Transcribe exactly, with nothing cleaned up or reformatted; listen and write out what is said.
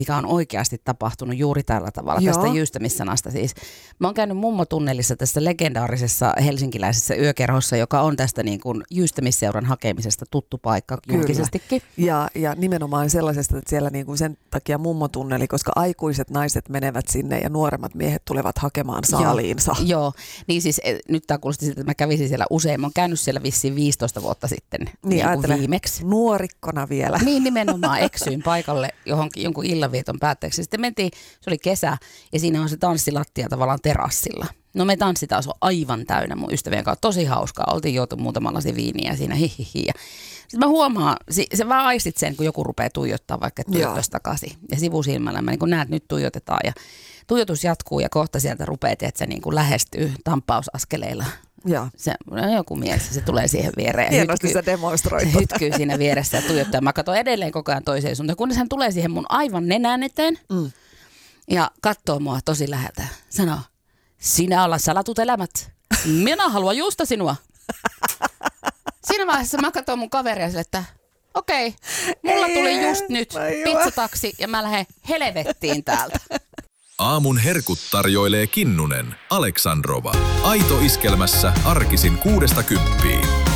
mikä on oikeasti tapahtunut juuri tällä tavalla. Joo. Tästä jyystämissanasta siis. Mä oon käynyt mummotunnelissa tässä legendaarisessa helsinkiläisessä yökerhossa, joka on tästä niin kuin jyystämisseuran hakemisesta tuttu paikka julkisestikin. Ja, ja nimenomaan sellaisesta, että siellä niin kuin sen takia mummotunneli, koska aikuiset naiset menevät sinne ja nuoremmat miehet tulevat hakemaan saaliinsa. Joo, joo. Niin siis nyt tämä kuulosti siltä, että mä kävisin siellä usein. Mä oon käynyt siellä vissiin viisitoista vuotta sitten niin, niin kuin viimeksi. Nuorikkona vielä. Niin nimenomaan eksyin paikalle johonkin jonkun illanvieton päätteeksi. Sitten mentiin, se oli kesä ja siinä on se tanssilattia tavallaan terassilla. No me tanssitaan, se on aivan täynnä mun ystävien kanssa. Tosi hauskaa. Oltiin joutu muutaman lasin viiniä siinä hihihi. Sitten mä huomaan, se vaan aistit sen, kun joku rupeaa tuijottaa vaikka tuijottaisi takaisin. Ja sivusilmällä mä niin näen, että nyt tuijotetaan ja tuijotus jatkuu ja kohta sieltä rupeaa, että se niin kuin lähestyy tamppausaskeleilla. Ja. Se on joku mies, se tulee siihen viereen. Hienosti hytkyy, sä demonstroit. Se hytkyy siinä vieressä ja tuijottaa. Mä katson edelleen koko ajan toiseen suuntaan, kunnes hän tulee siihen mun aivan nenän eteen mm. ja katsoo mua tosi läheltä. Sanoo, sinä olla salatut elämät. Minä haluan juusta sinua. Siinä vaiheessa mä katson mun kaveria sille, että okei, okay, mulla tuli just nyt pizzataksi ja mä lähden helvettiin täältä. Aamun herkut tarjoilee Kinnunen, Aleksandrova. Aito iskelmässä arkisin kuudesta kymppiin.